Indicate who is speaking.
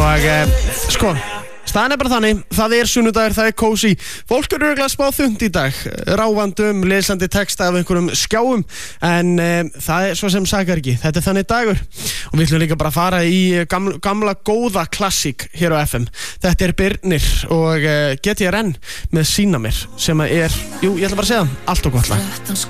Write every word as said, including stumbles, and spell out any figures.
Speaker 1: Og uh, sko, staðan er bara þannig, það er sunnudagur, það er kósí. Fólk eru örugglega spá þungt í dag, ráfandum, lesandi texta af einhverjum skjáum, en uh, það er svo sem sakar ekki, þetta er þannig dagur. Og við ætlum líka bara að fara í gamla, gamla góða klassík hér á F M. Þetta er Birnir og uh, G T R N með Sína mér, sem er, jú, ég ætla bara að segja, allt og gott lag.